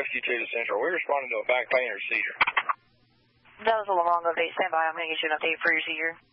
Rescue 2 to Central. We're responding to a back pain or seizure. That was a Luongo update. Stand by. I'm going to get you an update for your seizure.